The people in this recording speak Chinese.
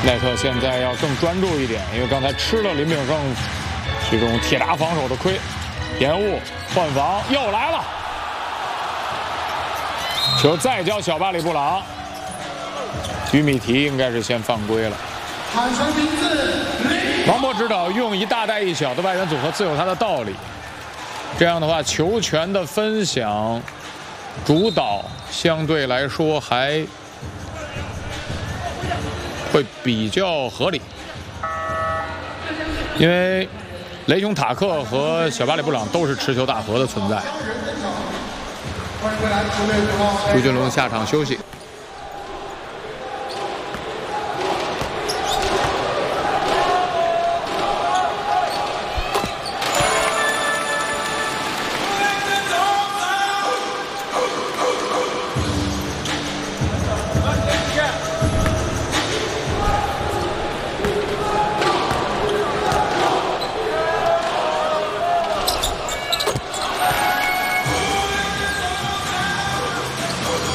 奈特现在要更专注一点，因为刚才吃了林炳胜这种铁打防守的亏。延误换防又来了，球再交小巴里布朗，于米提应该是先犯规了。王博指导用一大带一小的外援组合自有它的道理，这样的话球权的分享主导相对来说还会比较合理，因为雷雄塔克和小巴里布朗都是持球大核的存在。朱俊龙下场休息。